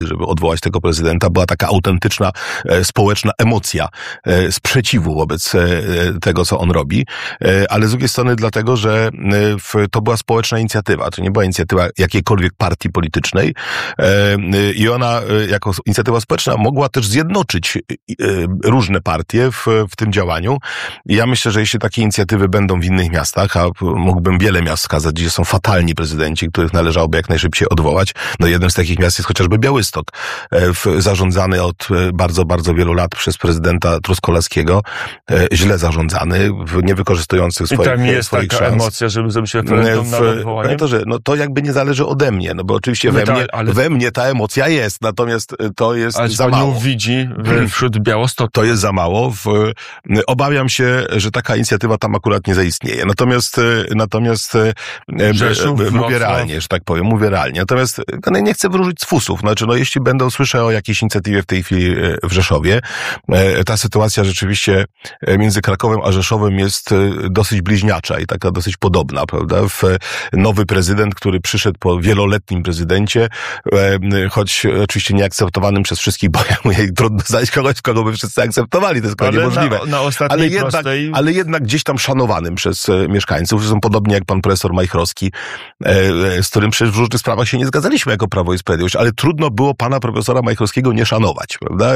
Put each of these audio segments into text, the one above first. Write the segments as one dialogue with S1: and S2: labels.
S1: żeby odwołać tego prezydenta, była taka autentyczna społeczna emocja sprzeciwu wobec tego, co on robi, ale z drugiej strony dlatego, że to była społeczna inicjatywa, to nie była inicjatywa jakiejkolwiek partii politycznej i ona jako inicjatywa społeczna mogła też zjednoczyć różne partie w tym działaniu. I ja myślę, że jeśli takie inicjatywy będą w innych miastach, a mógłbym wiele miast wskazać, gdzie są fatalni prezydenci, których należałoby jak najszybciej odwołać, no jednym z takich miast jest chociażby Białystok, zarządzany od bardzo, bardzo wielu lat przez prezydenta Truskolaskiego, źle zarządzany, nie wykorzystujący swoich szans.
S2: I tam jest taka emocja, żeby zrobić referendum na odwołanie?
S1: To jakby nie zależy ode mnie, no bo oczywiście we mnie ta emocja jest, natomiast to jest za mało.
S2: Ale widzi wśród Białostoku.
S1: To jest za mało. Obawiam się, że taka inicjatywa tam akurat nie zaistnieje. Natomiast mówię realnie, że tak powiem, mówię realnie. Natomiast nie chcę wróżyć z fusów. Znaczy, jeśli słyszę o jakiejś inicjatywie w tej chwili w Rzeszowie, ta sytuacja rzeczywiście między Krakowem a Rzeszowem jest dosyć bliźniacza i taka dosyć podobna, prawda? Nowy prezydent, który przyszedł po wieloletnim prezydencie, choć oczywiście nieakceptowanym przez wszystkich, bo trudno znaleźć kogoś, kogo by wszyscy akceptowali, to jest niemożliwe. Ale jednak gdzieś tam szanowanym przez mieszkańców, są podobnie jak pan profesor Majchrowski, z którym przecież w różnych sprawach się nie zgadzaliśmy jako Prawo i Sprawiedliwość, ale trudno było pana profesora Majchrowskiego nie szanować, prawda?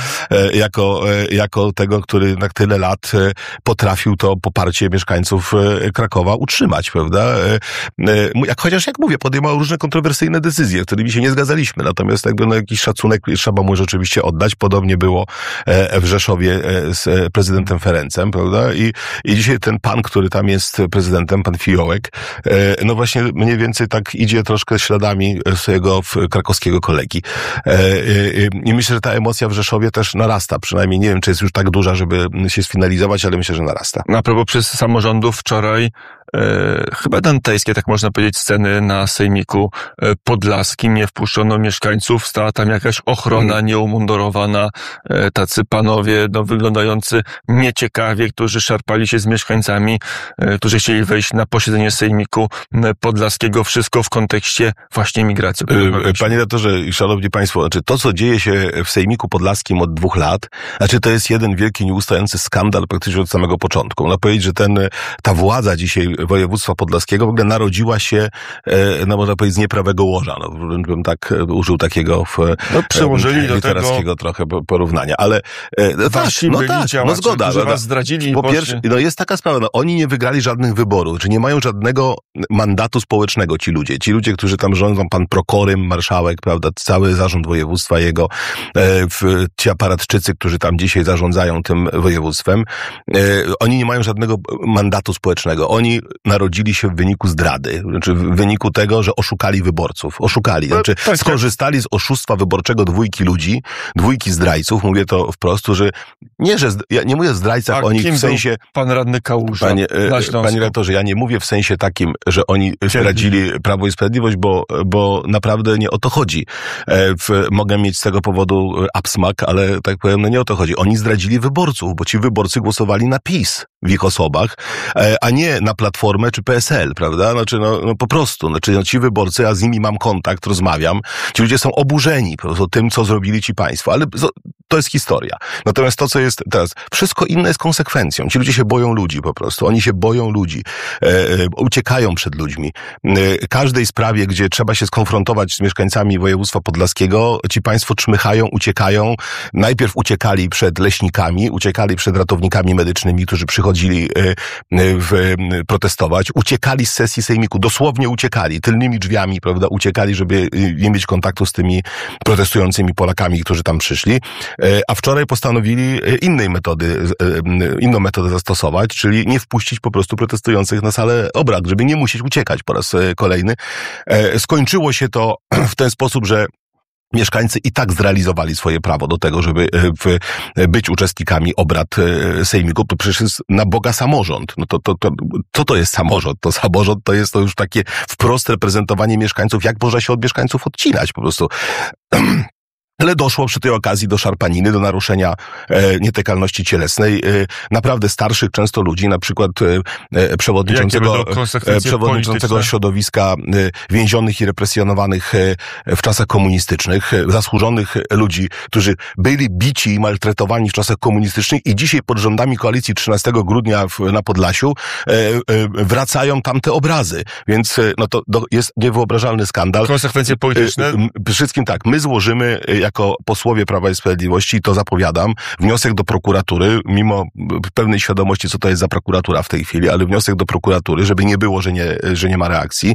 S1: Jako tego, który na tyle lat potrafił to poparcie mieszkańców Krakowa utrzymać, prawda? Chociaż jak mówię, podejmował różne kontrowersyjne decyzje, z którymi się nie zgadzaliśmy, natomiast jakiś szacunek trzeba mu rzeczywiście oddać. Podobnie było w Rzeszowie z prezydentem Ferencem, prawda? I dzisiaj ten pan, który tam jest prezydentem, pan Fiołek, właśnie mniej więcej tak idzie troszkę śladami swojego krakowskiego kolegi. I myślę, że ta emocja w Rzeszowie też narasta. Przynajmniej nie wiem, czy jest już tak duża, żeby się sfinalizować, ale myślę, że narasta.
S2: A propos przez samorządów wczoraj chyba dantejskie, tak można powiedzieć, sceny na sejmiku podlaskim. Nie wpuszczono mieszkańców, stała tam jakaś ochrona nieumundurowana, tacy panowie wyglądający nieciekawie, którzy szarpali się z mieszkańcami, którzy chcieli wejść na posiedzenie sejmiku podlaskiego. Wszystko w kontekście właśnie migracji.
S1: Panie redaktorze i szanowni państwo, to, co dzieje się w sejmiku podlaskim od 2 lat, to jest jeden wielki, nieustający skandal praktycznie od samego początku. Powiedzieć, że ta władza dzisiaj województwa podlaskiego w ogóle narodziła się, można powiedzieć, z nieprawego łoża. Bym tak użył takiego literackiego trochę porównania. Ale
S2: zgoda. Was zdradzili.
S1: Po pierwsze, jest taka sprawa, oni nie wygrali żadnych wyborów, czy nie mają żadnego mandatu społecznego ci ludzie, którzy tam rządzą, pan prokorym, marszałek, prawda, cały zarząd województwa jego, ci aparatczycy, którzy tam dzisiaj zarządzają tym województwem, oni nie mają żadnego mandatu społecznego. Oni narodzili się w wyniku zdrady, znaczy w wyniku tego, że oszukali wyborców. Skorzystali z oszustwa wyborczego dwójki zdrajców, mówię to wprost, że ja nie mówię o zdrajcach, oni w sensie...
S2: Pan radny Kałuża
S1: Panie redaktorze, ja nie mówię w sensie takim, że oni zdradzili Prawo i Sprawiedliwość, bo naprawdę nie o to chodzi. Mogę mieć z tego powodu absmak, ale tak powiem, nie o to chodzi. Oni zdradzili wyborców, bo ci wyborcy głosowali na PiS w ich osobach, a nie na Platformę czy PSL, prawda? Po prostu. Ci wyborcy, a z nimi mam kontakt, rozmawiam, ci ludzie są oburzeni po prostu tym, co zrobili ci państwo, ale to jest historia. Natomiast to, co jest teraz, wszystko inne jest konsekwencją. Ci ludzie się boją ludzi po prostu. Oni się boją ludzi. Uciekają przed ludźmi. Każdej sprawie, gdzie trzeba się skonfrontować z mieszkańcami województwa podlaskiego, ci państwo czmychają, uciekają. Najpierw uciekali przed leśnikami, uciekali przed ratownikami medycznymi, którzy przychodzili protestować. Uciekali z sesji sejmiku. Dosłownie uciekali. Tylnymi drzwiami, prawda, uciekali, żeby nie mieć kontaktu z tymi protestującymi Polakami, którzy tam przyszli. A wczoraj postanowili inną metodę zastosować, czyli nie wpuścić po prostu protestujących na salę obrad, żeby nie musieć uciekać po raz kolejny. Skończyło się to w ten sposób, że mieszkańcy i tak zrealizowali swoje prawo do tego, żeby być uczestnikami obrad sejmiku. To przecież jest na Boga samorząd. Co to jest samorząd? Samorząd to jest już takie wprost reprezentowanie mieszkańców. Jak można się od mieszkańców odcinać po prostu? Ale doszło przy tej okazji do szarpaniny, do naruszenia nietykalności cielesnej naprawdę starszych często ludzi, na przykład przewodniczącego środowiska więzionych i represjonowanych w czasach komunistycznych, zasłużonych ludzi, którzy byli bici i maltretowani w czasach komunistycznych i dzisiaj pod rządami koalicji 13 grudnia na Podlasiu wracają tamte obrazy. Więc no to jest niewyobrażalny skandal.
S2: Konsekwencje polityczne?
S1: Wszystkim tak, my złożymy jako posłowie Prawa i Sprawiedliwości, i to zapowiadam, wniosek do prokuratury, mimo pewnej świadomości, co to jest za prokuratura w tej chwili, ale wniosek do prokuratury, żeby nie było, że nie ma reakcji,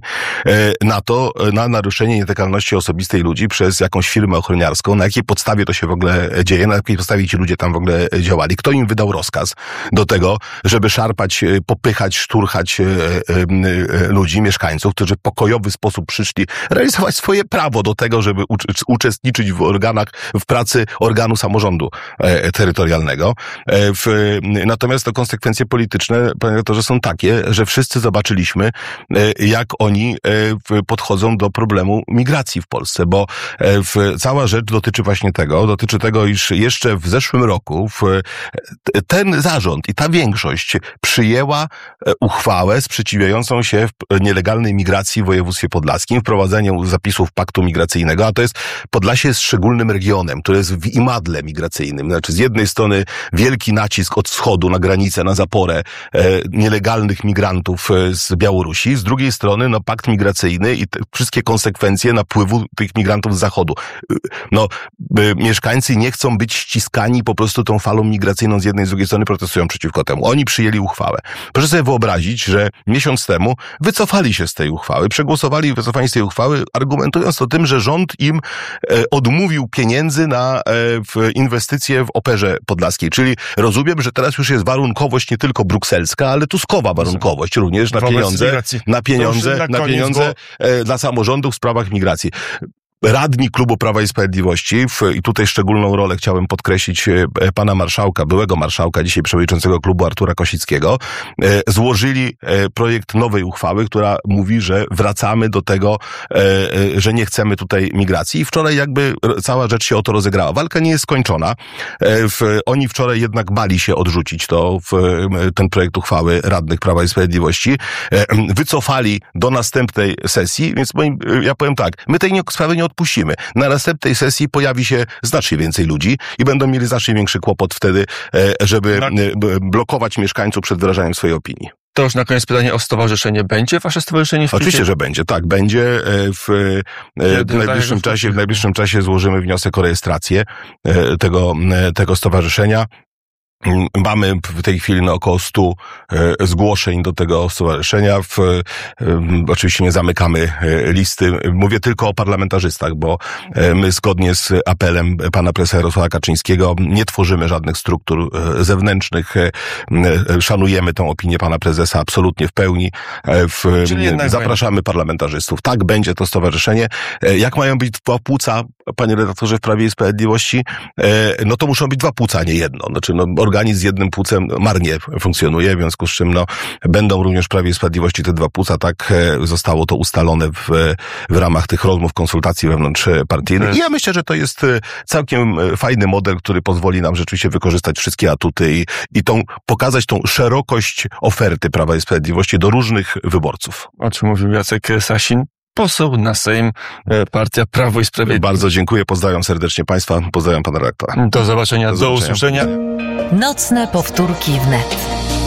S1: na naruszenie nietykalności osobistej ludzi przez jakąś firmę ochroniarską, na jakiej podstawie to się w ogóle dzieje, na jakiej podstawie ci ludzie tam w ogóle działali, kto im wydał rozkaz do tego, żeby szarpać, popychać, szturchać ludzi, mieszkańców, którzy w pokojowy sposób przyszli realizować swoje prawo do tego, żeby uczestniczyć w pracy organu samorządu terytorialnego. Natomiast to konsekwencje polityczne, panie redaktorze, są takie, że wszyscy zobaczyliśmy, jak oni podchodzą do problemu migracji w Polsce, bo cała rzecz dotyczy tego, iż jeszcze w zeszłym roku ten zarząd i ta większość przyjęła uchwałę sprzeciwiającą się nielegalnej migracji w województwie podlaskim, wprowadzeniu zapisów paktu migracyjnego, a to jest, Podlasie jest szczególnym regionem, który jest w imadle migracyjnym. Znaczy z jednej strony wielki nacisk od wschodu na granicę, na zaporę nielegalnych migrantów z Białorusi, z drugiej strony pakt migracyjny i wszystkie konsekwencje napływu tych migrantów z zachodu. Mieszkańcy nie chcą być ściskani po prostu tą falą migracyjną z jednej i z drugiej strony, protestują przeciwko temu. Oni przyjęli uchwałę. Proszę sobie wyobrazić, że miesiąc temu wycofali się z tej uchwały, przegłosowali wycofanie z tej uchwały, argumentując to tym, że rząd im odmówił pieniędzy na inwestycje w Operze Podlaskiej. Czyli rozumiem, że teraz już jest warunkowość nie tylko brukselska, ale tuskowa warunkowość również na pieniądze dla samorządów w sprawach migracji. Radni Klubu Prawa i Sprawiedliwości, i tutaj szczególną rolę chciałem podkreślić pana marszałka, byłego marszałka, dzisiaj przewodniczącego klubu Artura Kosickiego, złożyli projekt nowej uchwały, która mówi, że wracamy do tego, że nie chcemy tutaj migracji. I wczoraj jakby cała rzecz się o to rozegrała. Walka nie jest skończona. Oni wczoraj jednak bali się odrzucić ten projekt uchwały radnych Prawa i Sprawiedliwości. Wycofali do następnej sesji, więc ja powiem tak, my tej sprawy nie odpuścimy. Na następnej sesji pojawi się znacznie więcej ludzi i będą mieli znacznie większy kłopot wtedy, żeby blokować mieszkańców przed wyrażaniem swojej opinii.
S2: To już na koniec pytanie o stowarzyszenie. Będzie wasze stowarzyszenie w PiS-ie?
S1: Oczywiście, że będzie. Tak, będzie. W najbliższym czasie złożymy wniosek o rejestrację tego stowarzyszenia. Mamy w tej chwili około 100 zgłoszeń do tego stowarzyszenia. Oczywiście nie zamykamy listy. Mówię tylko o parlamentarzystach, bo my zgodnie z apelem pana prezesa Jarosława Kaczyńskiego nie tworzymy żadnych struktur zewnętrznych. Szanujemy tę opinię pana prezesa absolutnie w pełni. Zapraszamy parlamentarzystów. Tak, będzie to stowarzyszenie. Jak mają być dwa płuca, panie redaktorze, w Prawie i Sprawiedliwości? To muszą być dwa płuca, nie jedno. Znaczy, organizm z jednym płucem marnie funkcjonuje, w związku z czym będą również w Prawie i Sprawiedliwości te dwa płuca, tak zostało to ustalone w ramach tych rozmów, konsultacji wewnątrzpartyjnych. I ja myślę, że to jest całkiem fajny model, który pozwoli nam rzeczywiście wykorzystać wszystkie atuty i pokazać tą szerokość oferty Prawa i Sprawiedliwości do różnych wyborców.
S2: O czym mówił Jacek Sasin, poseł na Sejm, partia Prawo i Sprawiedliwość.
S1: Bardzo dziękuję, pozdrawiam serdecznie państwa, pozdrawiam pana redaktora.
S2: Do zobaczenia, do usłyszenia.
S3: Nocne powtórki wnet.